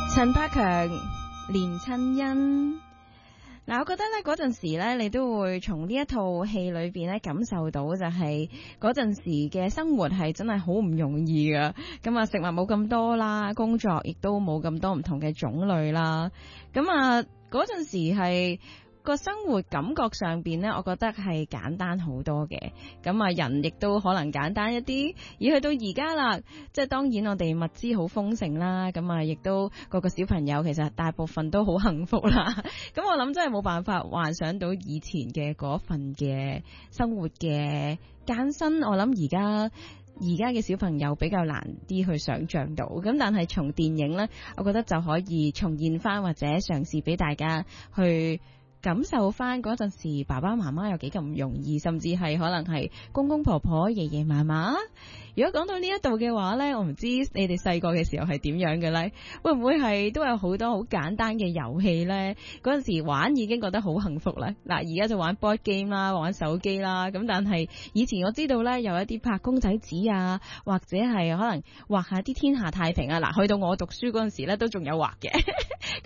陳百強連親恩。嗱，我覺得咧嗰陣時咧，你都會從呢一套戲裏邊咧感受到，就係嗰陣時嘅生活係真係好唔容易噶。咁啊，食物冇咁多啦，工作亦都冇咁多唔同嘅種類啦。咁啊，嗰陣時係個生活感覺上邊呢，我覺得係簡單好多嘅。咁啊，人亦都可能簡單一啲。而去到而家啦，即係當然我哋物資好豐盛啦。咁啊，亦都個小朋友其實大部分都好幸福啦。咁我諗真係冇辦法幻想到以前嘅嗰份嘅生活嘅艱辛。我諗而家嘅小朋友比較難啲去想像到。咁但係從電影呢，我覺得就可以重現翻，或者嘗試俾大家去感受翻嗰陣時爸爸媽媽有幾咁唔容易，甚至係可能係公公婆婆爺爺嫲嫲。如果講到呢一度嘅話呢，我唔知你哋細個嘅時候係點樣嘅呢？會唔會係都有好多好簡單嘅遊戲呢？嗰陣時玩已經覺得好幸福啦。嗱，而家就玩 board game 啦，玩手機啦。咁但係以前我知道呢，有一啲拍公仔紙啊，或者係可能畫下啲天下太平啊。嗱，去到我讀書嗰陣時呢，都仲有畫嘅。